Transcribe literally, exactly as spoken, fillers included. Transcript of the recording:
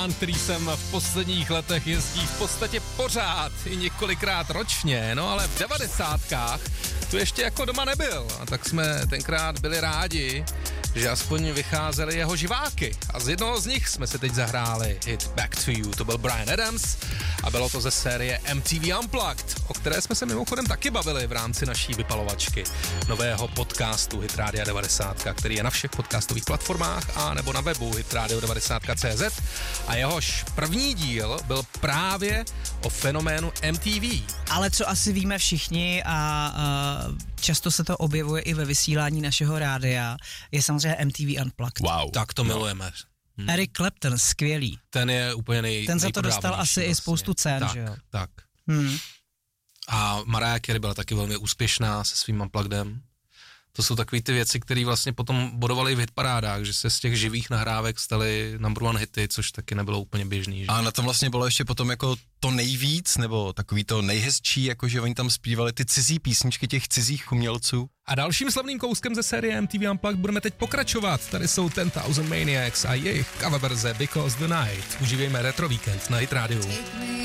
který sem v posledních letech jezdí v podstatě pořád, i několikrát ročně, no ale v devadesátkách tu ještě jako doma nebyl, a tak jsme tenkrát byli rádi, že aspoň vycházely jeho živáky, a z jednoho z nich jsme si teď zahráli hit Back to You, to byl Bryan Adams a bylo to ze série M T V Unplugged, o které jsme se mimochodem taky bavili v rámci naší vypalovačky nového podcastu Hit Radio devadesát, který je na všech podcastových platformách a nebo na webu hit radio devadesát tečka cé zet, a jehož první díl byl právě o fenoménu M T V. Ale co asi víme všichni a, a často se to objevuje i ve vysílání našeho rádia, je samozřejmě M T V Unplugged. Wow. Tak to milujeme. Hmm. Eric Clapton, skvělý. Ten je úplně nej, Ten za to dostal asi vlastně. i spoustu cen, tak, že jo? Tak, Hmm. A Mariah Carey byla taky velmi úspěšná se svým Unpluggedem. To jsou takové ty věci, které vlastně potom bodovaly v hitparádách, že se z těch živých nahrávek staly number one hity, což taky nebylo úplně běžný. Že? A na tom vlastně bylo ještě potom jako to nejvíc, nebo takový to nejhezčí, jako že oni tam zpívali ty cizí písničky těch cizích umělců. A dalším slavným kouskem ze série M T V Unplugged budeme teď pokračovat. Tady jsou ten Thousand Maniacs a jejich cover verze Because the Night. Užívejme Retro Weekend na Hit Radio.